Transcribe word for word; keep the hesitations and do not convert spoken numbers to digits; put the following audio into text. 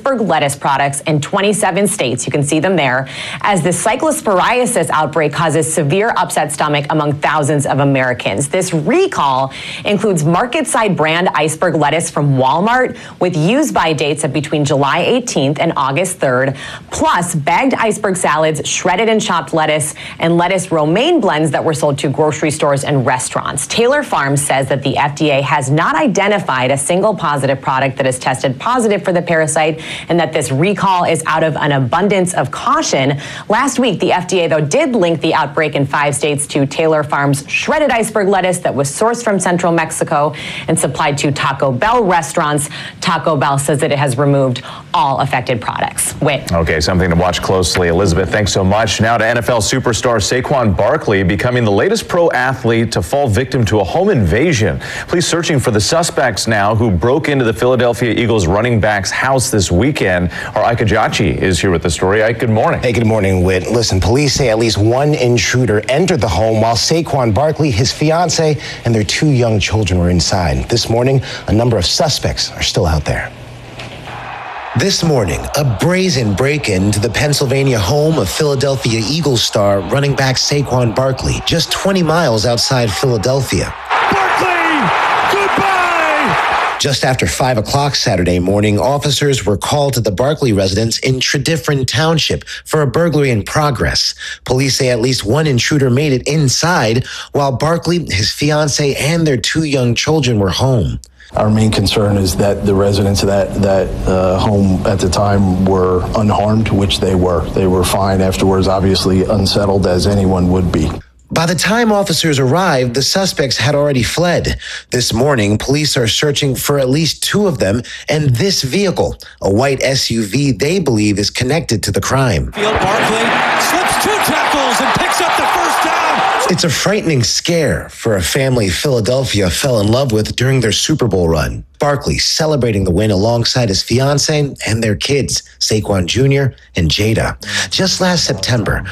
iceberg lettuce products in twenty-seven states. You can see them there, as the cyclosporiasis outbreak causes severe upset stomach among thousands of Americans. This recall includes market-side brand iceberg lettuce from Walmart with use-by dates of between July eighteenth and August third, plus bagged iceberg salads, shredded and chopped lettuce, and lettuce romaine blends that were sold to grocery stores and restaurants. Taylor Farms says that the F D A has not identified a single positive product that has tested positive for the parasite, and that this recall is out of an abundance of caution. Last week, the F D A, though, did link the outbreak in five states to Taylor Farms' shredded iceberg lettuce that was sourced from central Mexico and supplied to Taco Bell restaurants. Taco Bell says that it has removed all affected products. Whit. Okay, something to watch closely. Elizabeth, thanks so much. Now to N F L superstar Saquon Barkley becoming the latest pro athlete to fall victim to a home invasion. Police searching for the suspects now who broke into the Philadelphia Eagles running back's house this weekend. Our Ike Ajachi is here with the story. Ike, good morning. Hey, good morning, Whit. Listen, police say at least one intruder entered the home while Saquon Barkley, his fiance, and their two young children were inside. This morning, a number of suspects are still out there. This morning, a brazen break-in to the Pennsylvania home of Philadelphia Eagles star running back Saquon Barkley, just twenty miles outside Philadelphia. Barkley, goodbye! Just after five o'clock Saturday morning, officers were called to the Barkley residence in Tredyffrin Township for a burglary in progress. Police say at least one intruder made it inside, while Barkley, his fiance, and their two young children were home. Our main concern is that the residents of that, that uh, home at the time were unharmed, which they were. They were fine afterwards, obviously unsettled as anyone would be. By the time officers arrived, the suspects had already fled. This morning, police are searching for at least two of them and this vehicle, a white S U V they believe is connected to the crime. Field Barkley slips two tackles and picks up the first down. It's a frightening scare for a family Philadelphia fell in love with during their Super Bowl run. Barkley celebrating the win alongside his fiancée and their kids, Saquon Junior and Jada. Just last September,